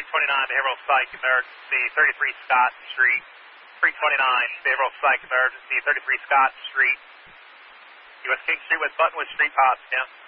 behavioral psych emergency, 33 Scott Street. 329, behavioral psych emergency, 33 Scott Street. U.S. King Street with Buttonwood Street, Potsdam.